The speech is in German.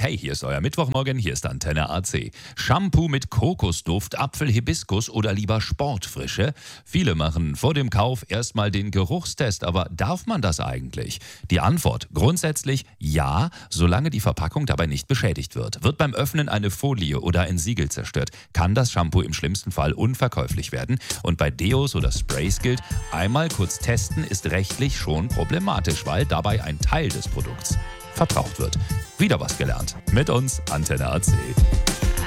Hey, hier ist euer Mittwochmorgen, hier ist Antenne AC. Shampoo mit Kokosduft, Apfelhibiskus oder lieber Sportfrische? Viele machen vor dem Kauf erstmal den Geruchstest, aber darf man das eigentlich? Die Antwort: grundsätzlich ja, solange die Verpackung dabei nicht beschädigt wird. Wird beim Öffnen eine Folie oder ein Siegel zerstört, kann das Shampoo im schlimmsten Fall unverkäuflich werden. Und bei Deos oder Sprays gilt, einmal kurz testen ist rechtlich schon problematisch, weil dabei ein Teil des Produkts verbraucht wird. Wieder was gelernt. Mit uns, Antenne AC.